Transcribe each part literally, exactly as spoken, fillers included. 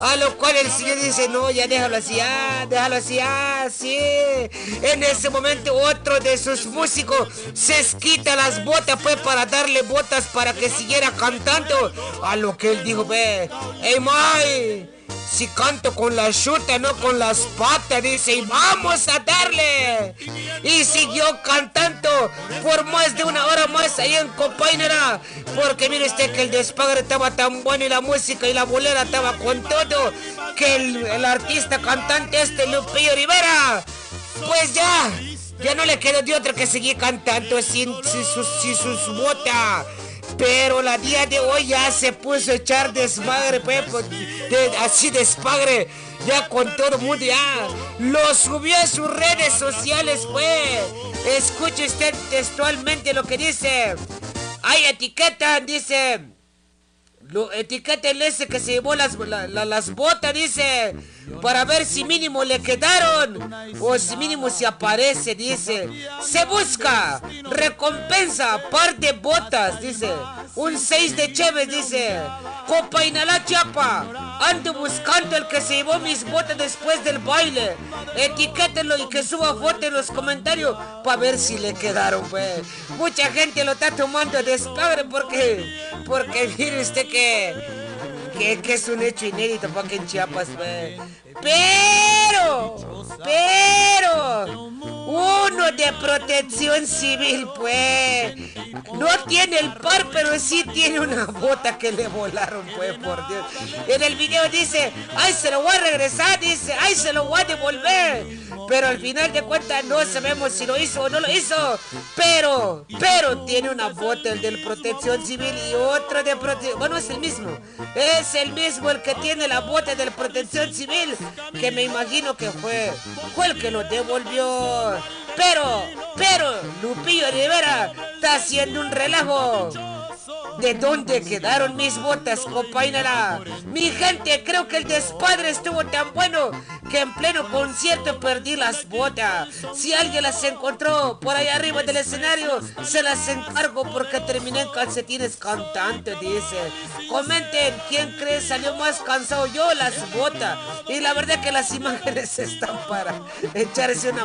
A lo cual el señor dice, no, ya déjalo así, ah, déjalo así, ah, sí. En ese momento otro de sus músicos se quita las botas, pues, para darle botas para que siguiera cantando. A lo que él dijo, ve, hey, May, si canto con la chuta, no con las patas, dice, y vamos a darle. Y siguió cantando por más de una hora más ahí en Copainera, porque mire usted que el despagar estaba tan bueno y la música y la bolera estaba con todo, que el, el artista cantante este Lupillo Rivera, pues ya, ya no le quedó de otra que seguir cantando sin, sin sus, sin sus botas. Pero la día de hoy ya se puso a echar desmadre, pues, de, así despagre, ya con todo el mundo, ya lo subió a sus redes sociales, pues. Escuche usted textualmente lo que dice. Hay etiqueta, dice. Lo, etiqueta el ese que se llevó las, la, la, las botas, dice, para ver si mínimo le quedaron o si mínimo se aparece, dice. Se busca recompensa, par de botas, dice. Un seis de Chévez, dice. Copa Inalá Chiapa, ando buscando el que se llevó mis botas después del baile. Etiquétenlo y que suba foto en los comentarios para ver si le quedaron, pues. Mucha gente lo está tomando de despabre porque, porque mire usted que, que, que es un hecho inédito para que en Chiapas, pues. Pero, pero, uno de protección civil, pues, no tiene el par, pero sí tiene una bota que le volaron, pues, por Dios. En el video dice, ay, se lo voy a regresar, dice, ay, se lo voy a devolver. Pero al final de cuentas no sabemos si lo hizo o no lo hizo. Pero, pero tiene una bota el del protección civil y otro de protección, bueno, es el mismo. Es el mismo el que tiene la bota del protección civil, que me imagino que fue, fue el que lo devolvió. Pero, pero, Lupillo Rivera está haciendo un relajo. ¿De dónde quedaron mis botas, compañera? Mi gente, creo que el despadre estuvo tan bueno que en pleno concierto perdí las botas. Si alguien las encontró por ahí arriba del escenario, se las encargo porque terminé en calcetines cantando, dice. Comenten quién cree salió más cansado, yo o las botas. Y la verdad que las imágenes están para echarse una,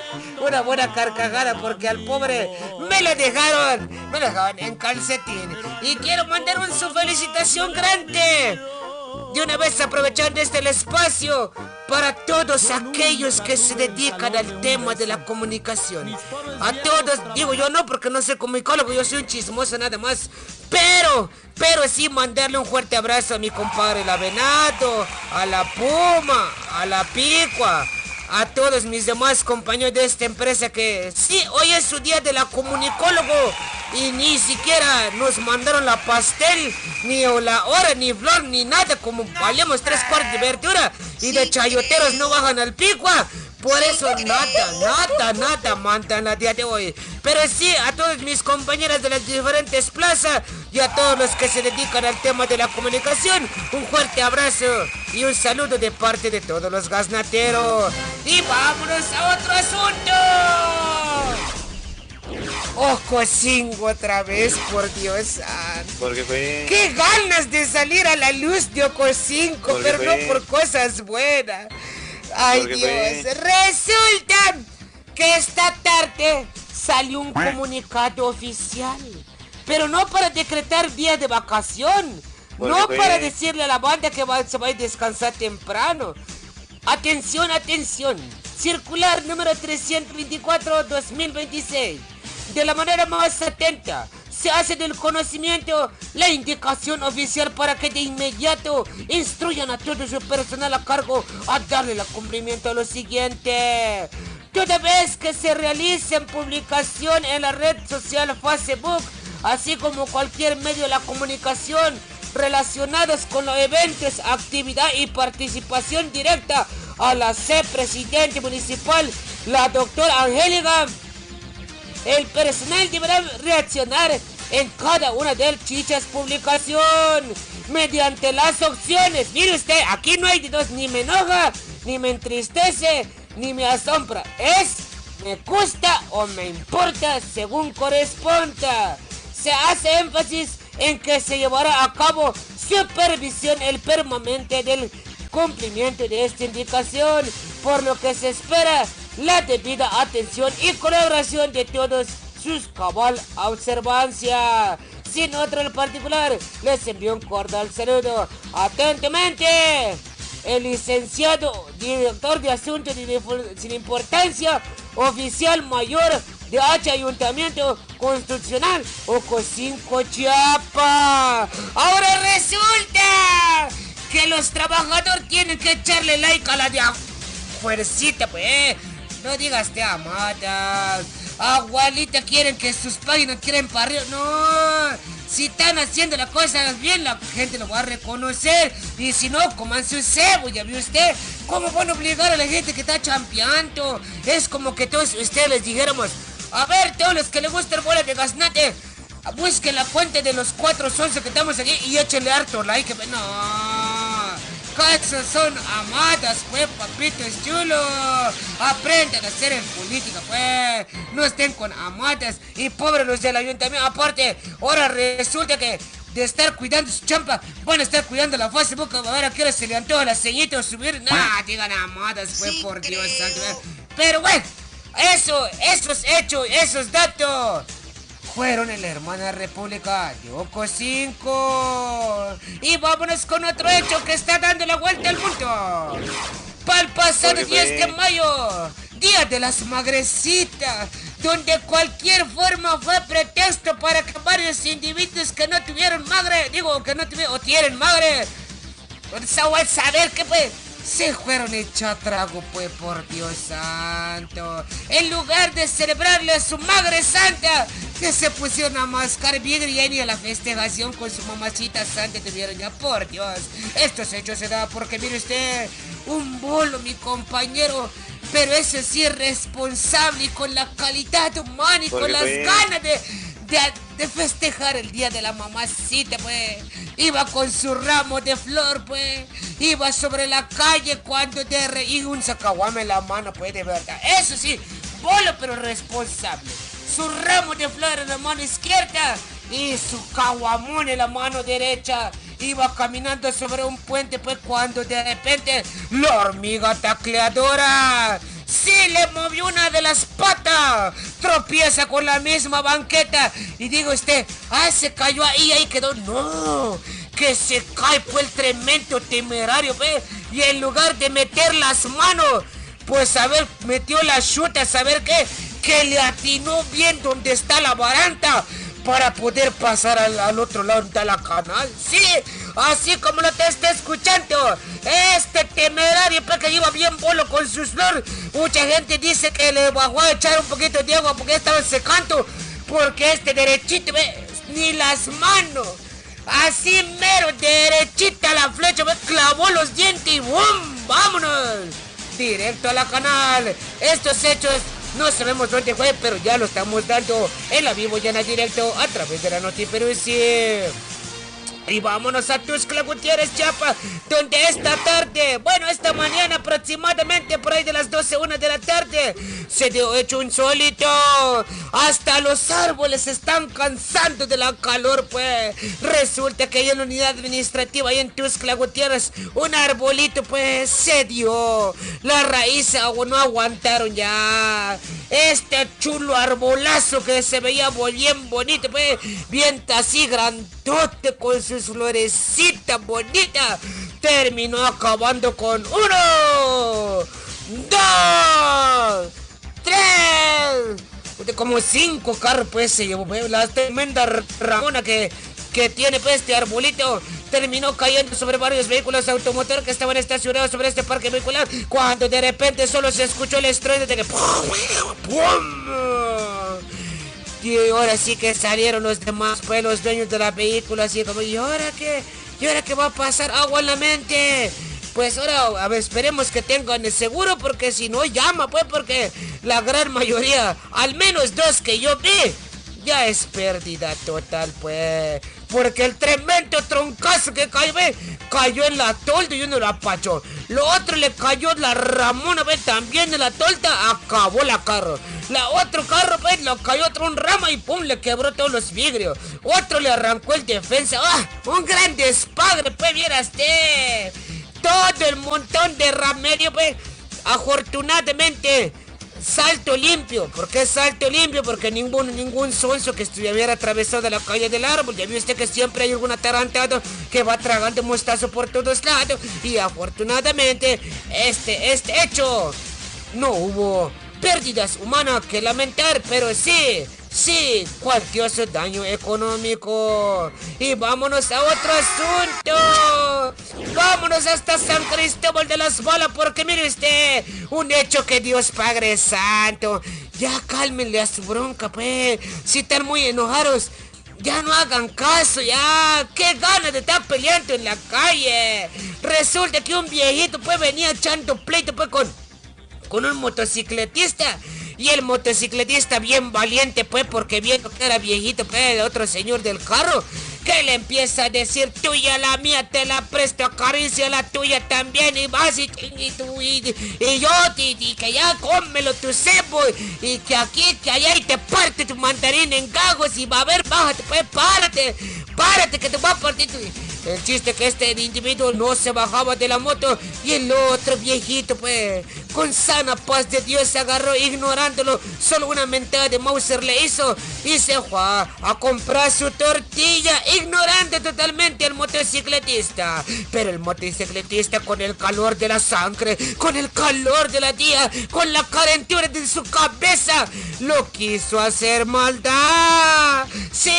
una buena carcajada porque al pobre me le dejaron, me le dejaron en calcetín. Y quiero mandar una su felicitación grande, de una vez aprovechando este el espacio, para todos aquellos que se dedican al tema de la comunicación. A todos, digo yo no porque no soy comunicólogo, yo soy un chismoso nada más. Pero, pero sí mandarle un fuerte abrazo a mi compadre el Avenato, a la Puma, a la Picua, a todos mis demás compañeros de esta empresa que sí, hoy es su día de la comunicólogo y ni siquiera nos mandaron la pastel, ni la hora, ni flor, ni nada, como valemos tres cuartos de verdura y de chayoteros no bajan al Picua. Por eso nada, nada, nada mandan la día de hoy. Pero sí, a todos mis compañeras de las diferentes plazas y a todos los que se dedican al tema de la comunicación, un fuerte abrazo y un saludo de parte de todos los gaznateros. Y vámonos a otro asunto. Ocosingo otra vez, por Dios santo. Porque fue... ¡Qué ganas de salir a la luz de Ocosingo! Pero fue... no por cosas buenas. Ay, Dios, fue... resulta que esta tarde salió un comunicado oficial, pero no para decretar día de vacación, no fue... para decirle a la banda que va, se va a descansar temprano. Atención, atención, circular número trescientos veinticuatro dos mil veintiséis, de la manera más atenta se hace del conocimiento la indicación oficial para que de inmediato instruyan a todo su personal a cargo a darle el cumplimiento a lo siguiente. Toda vez que se realicen publicación en la red social Facebook, así como cualquier medio de la comunicación relacionados con los eventos, actividad y participación directa a la C Presidente Municipal, la doctora Angélica, el personal deberá reaccionar en cada una de dichas publicaciones mediante las opciones. Mire usted, aquí no hay de dos, ni me enoja, ni me entristece, ni me asombra. Es me gusta o me importa según corresponda. Se hace énfasis en que se llevará a cabo supervisión el permanente del cumplimiento de esta indicación, por lo que se espera la debida atención y colaboración de todos sus cabal observancia. Sin otro en particular, les envío un cordial saludo. Atentamente, el licenciado director de asuntos sin importancia, oficial mayor de H Ayuntamiento Constitucional Ocosinco, Chiapas. Ahora resulta que los trabajadores tienen que echarle like a la de fuercita, pues. No digas te amadas. Abuelita, quieren que sus páginas quieren para arriba. No, si están haciendo las cosas bien, la gente lo va a reconocer. Y si no, coman su cebo, ya vio usted. ¿Cómo van a obligar a la gente que está champeando? Es como que todos ustedes les dijéramos: a ver, todos los que les gusta el bola de gaznate, busquen la cuenta de los cuatro sonsos que estamos aquí y échenle harto like. No, cosas son amadas, pues, papitos chulos. Aprendan a hacer en política, pues. No estén con amadas. Y pobres los del ayuntamiento. Aparte, ahora resulta que de estar cuidando su champa, van a estar cuidando la Facebook. A ver a qué hora se le antoja la ceñita o subir. Nah, digan amadas, pues, sí, por creo. Dios santo. Pero bueno, eso, esos hechos, esos datos fueron en la hermana República de Ocosinco. Y vámonos con otro hecho que está dando la vuelta al mundo. Para el pasado diez de mayo, Día de las Madrecitas, donde cualquier forma fue pretexto para que varios individuos que no tuvieron madre, digo, que no tuvieron, o tienen madre, saber que pues se fueron hechos trago, pues, por Dios santo. En lugar de celebrarle a su madre santa, que se pusieron a mascar bien y a la festejación con su mamacita santa tuvieron ya, por Dios. Estos hechos se dan porque, mire usted, un bolo, mi compañero, pero ese sí es responsable y con la calidad humana y con las fue? ganas de, de, de festejar el día de la mamacita, pues. Iba con su ramo de flor, pues. Iba sobre la calle cuando de re... y un sacahuame en la mano, pues, de verdad. Eso sí, bolo pero responsable. Su ramo de flor en la mano izquierda y su caguamón en la mano derecha. Iba caminando sobre un puente, pues, cuando de repente la hormiga tacleadora sí le movió una de las patas, tropieza con la misma banqueta y digo usted, ah, se cayó ahí, ahí quedó. No, que se cae, pues, el tremendo temerario, pues, y en lugar de meter las manos, pues, a ver, metió la chuta, a saber qué, que le atinó bien donde está la baranda para poder pasar al, al otro lado de la canal. Sí, así como lo te está escuchando, este temerario, pues, que iba bien bolo con sus flores. Mucha gente dice que le bajó a echar un poquito de agua porque estaban secando, porque este derechito, ¿ves? Ni las manos, así mero, derechita la flecha, ¿ves? Clavó los dientes y ¡bum! ¡Vámonos! Directo a la canal. Estos hechos no sabemos dónde fue, pero ya lo estamos dando en la vivo y en el directo a través de la Notiperú. Y vámonos a Tuxtla Gutiérrez, Chiapas, donde esta tarde, bueno, esta mañana aproximadamente por ahí de las doce, una de la tarde, se dio hecho insólito. Hasta los árboles se están cansando de la calor, pues. Resulta que hay una unidad administrativa ahí en Tuxtla Gutiérrez, un arbolito, pues, se dio. Las raíces no aguantaron ya. Este chulo arbolazo que se veía bien bonito, pues, bien así grandote con sus florecitas bonitas, terminó acabando con uno, dos, tres, como cinco carros, pues, se llevó, pues, la tremenda ramona que, que tiene, pues, este arbolito. Terminó cayendo sobre varios vehículos automotores que estaban estacionados sobre este parque vehicular, cuando de repente solo se escuchó el estruendo de que ¡pum! ¡Pum! Y ahora sí que salieron los demás, pues, los dueños de la vehícula, así como, ¿y ahora qué? ¿Y ahora qué va a pasar? Agua en la mente. Pues ahora, a ver, esperemos que tengan el seguro, porque si no, llama, pues, porque la gran mayoría, al menos dos que yo vi, ya es pérdida total, pues. Porque el tremendo troncazo que cayó, ve, cayó en la tolda y uno lo apachó. Lo otro le cayó la ramona, ve, también en la tolda, acabó la carro. La otro carro, ve, lo cayó otro un rama y pum, le quebró todos los vidrios. Otro le arrancó el defensa. ¡Ah! Un gran despadre, pues, viera usted. todo el montón de remedio, pues, afortunadamente, salto limpio. ¿Por qué salto limpio? Porque ningún, ningún sonso que estuviera atravesado de la calle del árbol. Ya vio usted que siempre hay algún atarantado que va tragando mostazo por todos lados. Y afortunadamente, este, este hecho, no hubo pérdidas humanas que lamentar, pero sí, sí, cuantioso daño económico. Y vámonos a otro asunto. Vámonos hasta San Cristóbal de las Balas, porque mire usted, un hecho que Dios Padre Santo. Ya cálmenle a su bronca, pues. Si están muy enojados, ya no hagan caso, ya. Qué ganas de estar peleando en la calle. Resulta que un viejito, pues, venía echando pleito, pues, con, con un motocicletista. Y el motocicletista bien valiente, pues, porque viendo que era viejito, pues, el otro señor del carro, que le empieza a decir, tuya la mía, te la presto, acaricia la tuya también, y vas y, y, tú, y, y yo, y, y que ya cómelo tu cebo, y que aquí, que allá, y te parte tu mandarín en gagos, y va a ver, bájate, pues, párate, párate, que te va a partir tu... El chiste que este individuo no se bajaba de la moto y el otro viejito, pues, con sana paz de Dios se agarró ignorándolo. Solo una mentada de Mauser le hizo y se fue a, a comprar su tortilla, ignorando totalmente al motocicletista. Pero el motocicletista, con el calor de la sangre, con el calor de la día, con la calentura de su cabeza, lo quiso hacer maldad. Sí,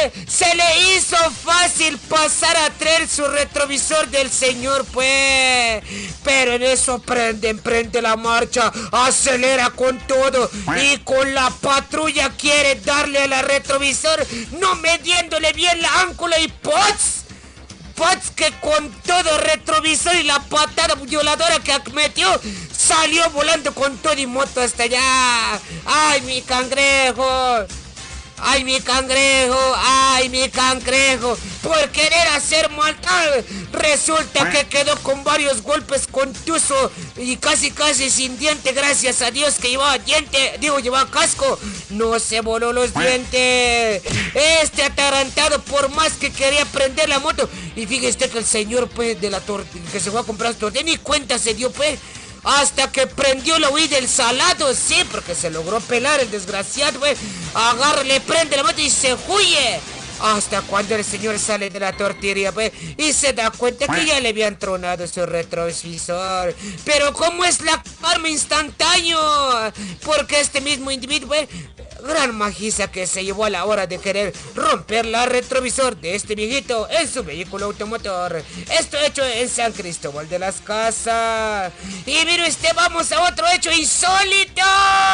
se le hizo fácil pasar a traer su retrovisor del señor, pues. Pero en eso prende, prende la marcha, acelera con todo y con la patrulla quiere darle a la retrovisor, no midiéndole bien la ángulo y ¡pots! ¡Pots! Que con todo retrovisor y la patada violadora que metió, salió volando con todo y moto hasta allá. ¡Ay, mi cangrejo! ¡Ay, mi cangrejo! ¡Ay, mi cangrejo! Por querer hacer maldad, resulta que quedó con varios golpes contuso y casi casi sin diente, gracias a Dios que llevaba diente, digo, llevaba casco, no se voló los dientes. Este atarantado, por más que quería prender la moto, y fíjese que el señor, pues, de la tortilla, que se fue a comprar su tortilla, ni cuenta se dio, pues, hasta que prendió la huida del salado, sí, porque se logró pelar el desgraciado, güey. Agarra, le prende la moto y se huye. Hasta cuando el señor sale de la tortillería, pues, y se da cuenta que ya le habían tronado su retrovisor. Pero ¿cómo es la arma instantáneo? Porque este mismo individuo, pues, gran magiza que se llevó a la hora de querer romper la retrovisor de este viejito en su vehículo automotor. Esto hecho en San Cristóbal de las Casas. Y mire usted, vamos a otro hecho insólito.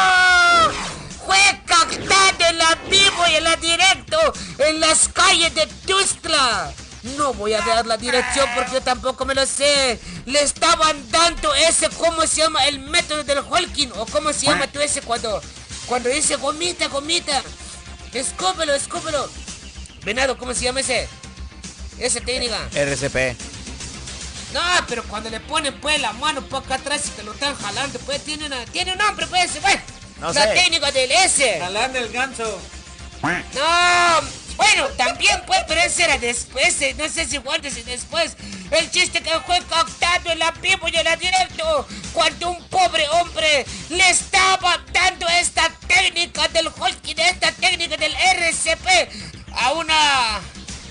Fue captado en la vivo y en la directo en las calles de Tuxtla. No voy a dar la dirección porque yo tampoco me lo sé. Le estaban dando ese, ¿cómo se llama? El método del Holkin, o ¿cómo se llama tú ese cuando... Cuando dice gomita, gomita, escúpelo, escúpelo. Venado, ¿cómo se llama ese? Esa técnica. R C P. No, pero cuando le ponen, pues, la mano por acá atrás y que lo están jalando, pues, tiene una, tiene un nombre, pues, pues. No la sé. técnica del S. Jalando el ganso. No, bueno, también, pues, pero ese era después, no sé si fue antes y después. El chiste que fue captado en la vivo y en la directo cuando un pobre hombre le estaba dando esta técnica del Husky, de esta técnica del R C P a una,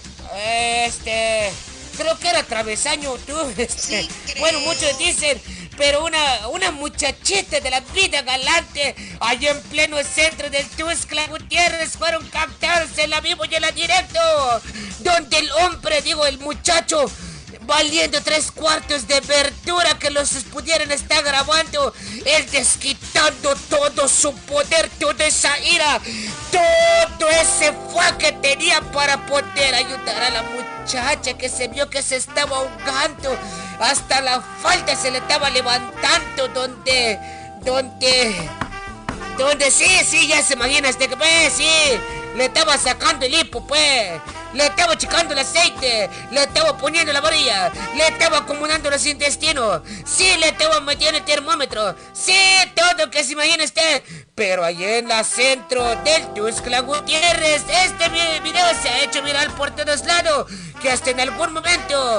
este, creo que era travesaño, tú, este, sí, bueno, muchos dicen, pero una, una muchachita de la vida galante, allá en pleno centro del Tuxtla Gutiérrez, fueron captados en la vivo y en la directo, donde el hombre, digo, el muchacho, valiendo tres cuartos de verdura que los pudieran estar grabando, él desquitando todo su poder, toda esa ira, todo ese fuego que tenía para poder ayudar a la muchacha que se vio que se estaba ahogando, hasta la falda se le estaba levantando, donde, donde, donde sí, sí, ya se imagina este que pues, sí, le estaba sacando el hipo, pues. Le estaba checando el aceite, le estaba poniendo la varilla, le estaba acomodando los intestinos, sí, le estaba metiendo el termómetro, sí, todo que se imagina usted. Pero allí en la centro del Tuxtla Gutiérrez, este video se ha hecho viral por todos lados, que hasta en algún momento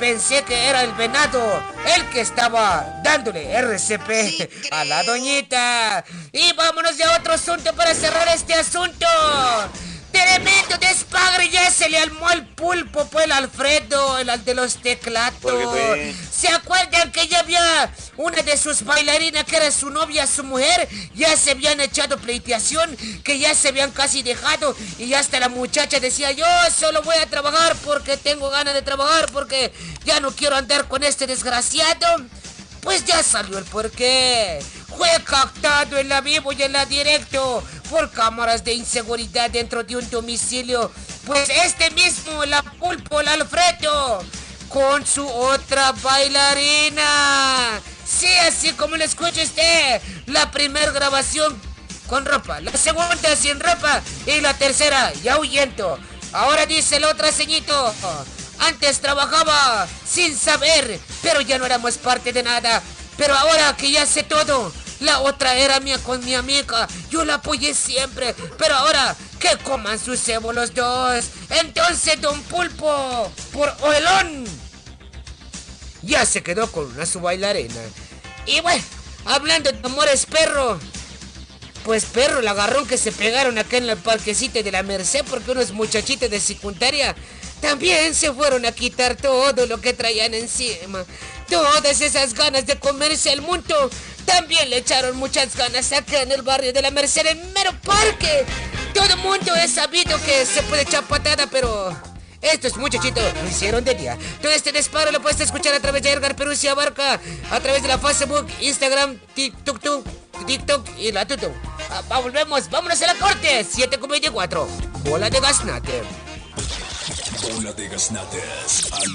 pensé que era el venado el que estaba dándole R C P a la doñita. Y vámonos ya a otro asunto para cerrar este asunto. Tremendo despagre, ya se le armó al pulpo, pues el Alfredo, el de los teclados. ¿Se acuerdan que ya había una de sus bailarinas que era su novia, su mujer? Ya se habían echado pleiteación, que ya se habían casi dejado. Y hasta la muchacha decía, yo solo voy a trabajar porque tengo ganas de trabajar, porque ya no quiero andar con este desgraciado. Pues ya salió el porqué. Fue captado en la vivo y en la directo por cámaras de inseguridad dentro de un domicilio. Pues este mismo, la pulpo, el Alfredo, con su otra bailarina. Sí, así como lo escucha usted. La primera grabación con ropa, la segunda sin ropa y la tercera ya huyendo. Ahora dice la otra ceñito. Antes trabajaba sin saber, pero ya no éramos parte de nada. Pero ahora que ya sé todo, la otra era mía con mi amiga. Yo la apoyé siempre, pero ahora que coman su cebo los dos. Entonces Don Pulpo, por oelón, ya se quedó con una su bailarina. Y bueno, hablando de amores perro, pues perro, el agarrón que se pegaron acá en el parquecito de la Merced, porque unos muchachitos de secundaria también se fueron a quitar todo lo que traían encima. Todas esas ganas de comerse el mundo, también le echaron muchas ganas acá en el barrio de la Merced, en mero parque. Todo el mundo es sabido que se puede echar patada, pero estos muchachitos lo hicieron de día. Todo este disparo lo puedes escuchar a través de Edgar Perusia Abarca, a través de la Facebook, Instagram, TikTok, TikTok y la Tutu. Ah, volvemos, vámonos a la corte. siete con veinticuatro. Bola de gaznate. Bola de gaznates.